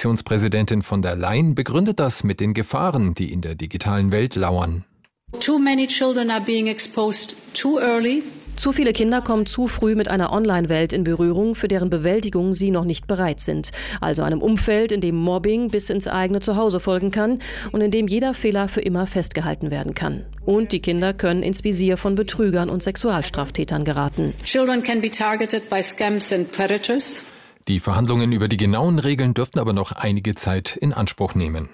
EU-Kommissionspräsidentin von der Leyen begründet das mit den Gefahren, die in der digitalen Welt lauern. Too many children are being exposed too early. Zu viele Kinder kommen zu früh mit einer Online-Welt in Berührung, für deren Bewältigung sie noch nicht bereit sind. Also einem Umfeld, in dem Mobbing bis ins eigene Zuhause folgen kann und in dem jeder Fehler für immer festgehalten werden kann. Und die Kinder können ins Visier von Betrügern und Sexualstraftätern geraten. Children can be targeted by scams and predators. Die Verhandlungen über die genauen Regeln dürften aber noch einige Zeit in Anspruch nehmen.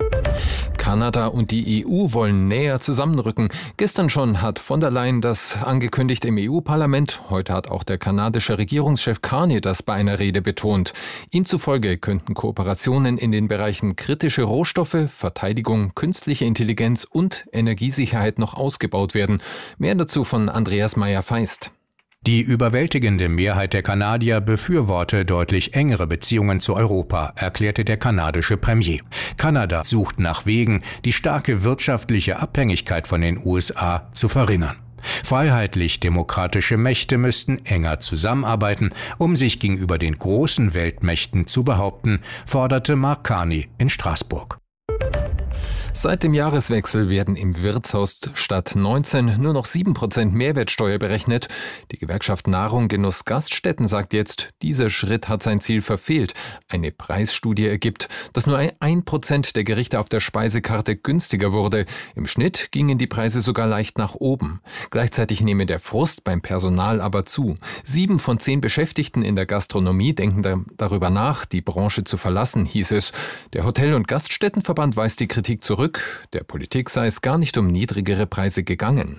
Kanada und die EU wollen näher zusammenrücken. Gestern schon hat von der Leyen das angekündigt im EU-Parlament. Heute hat auch der kanadische Regierungschef Carney das bei einer Rede betont. Ihm zufolge könnten Kooperationen in den Bereichen kritische Rohstoffe, Verteidigung, künstliche Intelligenz und Energiesicherheit noch ausgebaut werden. Mehr dazu von Andreas Meyer-Feist. Die überwältigende Mehrheit der Kanadier befürworte deutlich engere Beziehungen zu Europa, erklärte der kanadische Premier. Kanada sucht nach Wegen, die starke wirtschaftliche Abhängigkeit von den USA zu verringern. Freiheitlich-demokratische Mächte müssten enger zusammenarbeiten, um sich gegenüber den großen Weltmächten zu behaupten, forderte Mark Carney in Straßburg. Seit dem Jahreswechsel werden im Wirtshaus statt 19 nur noch 7% Mehrwertsteuer berechnet. Die Gewerkschaft Nahrung Genuss Gaststätten sagt jetzt, dieser Schritt hat sein Ziel verfehlt. Eine Preisstudie ergibt, dass nur 1% der Gerichte auf der Speisekarte günstiger wurde. Im Schnitt gingen die Preise sogar leicht nach oben. Gleichzeitig nehme der Frust beim Personal aber zu. 7 von 10 Beschäftigten in der Gastronomie denken darüber nach, die Branche zu verlassen, hieß es. Der Hotel- und Gaststättenverband weist die Kritik zurück. Der Politik sei es gar nicht um niedrigere Preise gegangen.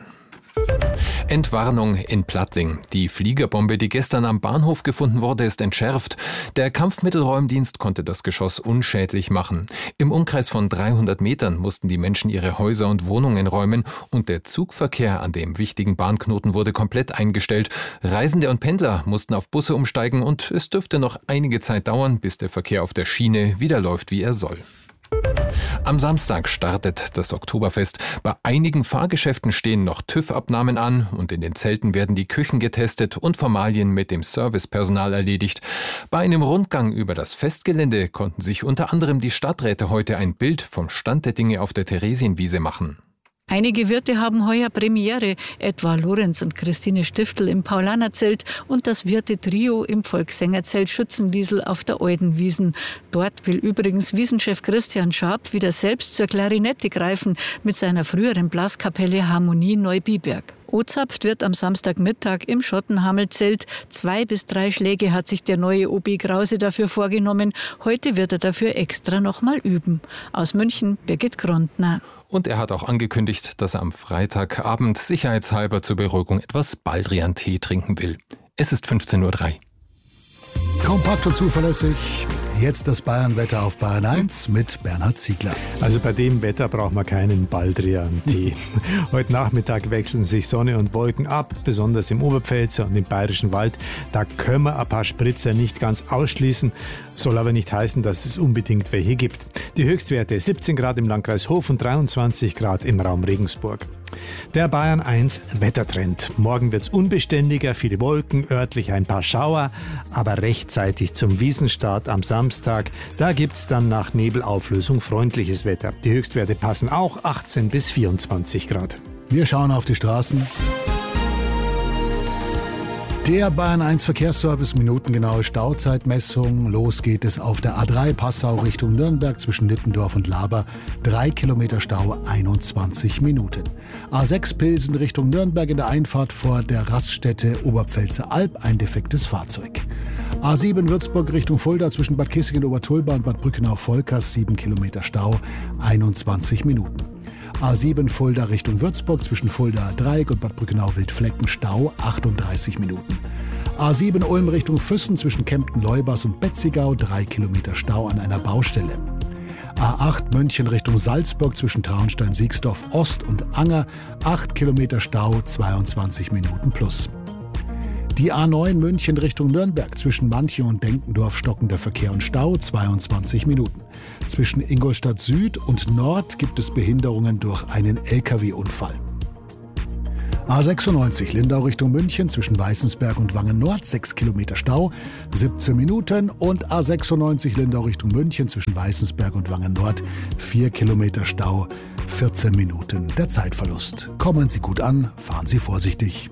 Entwarnung in Plattling. Die Fliegerbombe, die gestern am Bahnhof gefunden wurde, ist entschärft. Der Kampfmittelräumdienst konnte das Geschoss unschädlich machen. Im Umkreis von 300 Metern mussten die Menschen ihre Häuser und Wohnungen räumen und der Zugverkehr an dem wichtigen Bahnknoten wurde komplett eingestellt. Reisende und Pendler mussten auf Busse umsteigen und es dürfte noch einige Zeit dauern, bis der Verkehr auf der Schiene wieder läuft, wie er soll. Am Samstag startet das Oktoberfest. Bei einigen Fahrgeschäften stehen noch TÜV-Abnahmen an und in den Zelten werden die Küchen getestet und Formalien mit dem Servicepersonal erledigt. Bei einem Rundgang über das Festgelände konnten sich unter anderem die Stadträte heute ein Bild vom Stand der Dinge auf der Theresienwiese machen. Einige Wirte haben heuer Premiere, etwa Lorenz und Christine Stiftel im Paulanerzelt und das Wirte-Trio im Volkssängerzelt Schützenliesel auf der Eudenwiesen. Dort will übrigens Wiesenchef Christian Schaap wieder selbst zur Klarinette greifen mit seiner früheren Blaskapelle Harmonie Neubiberg. O-zapft wird am Samstagmittag im Schottenhammelzelt. 2 bis 3 Schläge hat sich der neue OB Krause dafür vorgenommen. Heute wird er dafür extra nochmal üben. Aus München, Birgit Grundner. Und er hat auch angekündigt, dass er am Freitagabend sicherheitshalber zur Beruhigung etwas Baldrian-Tee trinken will. Es ist 15:03 Uhr. Kompakt und zuverlässig. Jetzt das Bayernwetter auf Bayern 1 mit Bernhard Ziegler. Also bei dem Wetter braucht man keinen Baldrian-Tee. Heute Nachmittag wechseln sich Sonne und Wolken ab, besonders im Oberpfälzer und im Bayerischen Wald. Da können wir ein paar Spritzer nicht ganz ausschließen, soll aber nicht heißen, dass es unbedingt welche gibt. Die Höchstwerte 17 Grad im Landkreis Hof und 23 Grad im Raum Regensburg. Der Bayern 1 Wettertrend. Morgen wird's unbeständiger, viele Wolken, örtlich ein paar Schauer, aber rechtzeitig zum Wiesenstart am Samstag, da gibt's dann nach Nebelauflösung freundliches Wetter. Die Höchstwerte passen auch 18 bis 24 Grad. Wir schauen auf die Straßen. Der Bayern 1 Verkehrsservice, minutengenaue Stauzeitmessung. Los geht es auf der A3 Passau Richtung Nürnberg zwischen Nittendorf und Laber. 3 Kilometer Stau, 21 Minuten. A6 Pilsen Richtung Nürnberg in der Einfahrt vor der Raststätte Oberpfälzer Alb, ein defektes Fahrzeug. A7 Würzburg Richtung Fulda zwischen Bad Kissingen Obertulba und Bad Brückenau-Volkers, 7 Kilometer Stau, 21 Minuten. A7 Fulda Richtung Würzburg zwischen Fulda Dreieck und Bad Brückenau-Wildflecken Stau 38 Minuten. A7 Ulm Richtung Füssen zwischen Kempten-Leubers und Betzigau 3 Kilometer Stau an einer Baustelle. A8 München Richtung Salzburg zwischen Traunstein-Siegsdorf Ost und Anger 8 Kilometer Stau 22 Minuten plus. Die A9 München Richtung Nürnberg zwischen Manche und Denkendorf stockender Verkehr und Stau 22 Minuten. Zwischen Ingolstadt Süd und Nord gibt es Behinderungen durch einen Lkw-Unfall. A96 Lindau Richtung München zwischen Weißensberg und Wangen Nord 6 Kilometer Stau, 17 Minuten. Und A96 Lindau Richtung München zwischen Weißensberg und Wangen Nord 4 Kilometer Stau, 14 Minuten. Der Zeitverlust. Kommen Sie gut an, fahren Sie vorsichtig.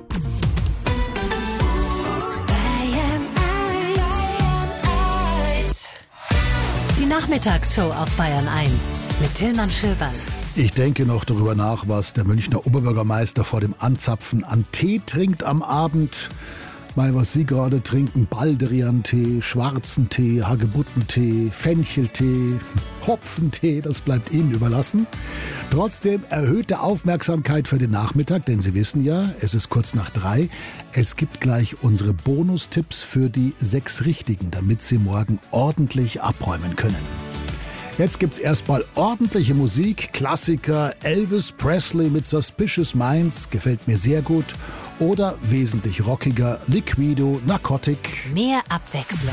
Die Nachmittagsshow auf Bayern 1 mit Tillmann Schöberl. Ich denke noch darüber nach, was der Münchner Oberbürgermeister vor dem Anzapfen an Tee trinkt am Abend. Mal, was Sie gerade trinken: Baldrian-Tee, schwarzen Tee, Hagebuttentee, Fencheltee, Hopfentee, das bleibt Ihnen überlassen. Trotzdem erhöhte Aufmerksamkeit für den Nachmittag, denn Sie wissen ja, es ist kurz nach 3. Es gibt gleich unsere Bonustipps für die 6 Richtigen, damit Sie morgen ordentlich abräumen können. Jetzt gibt's erstmal ordentliche Musik, Klassiker, Elvis Presley mit Suspicious Minds, gefällt mir sehr gut. Oder wesentlich rockiger, Liquido, Narcotic. Mehr Abwechslung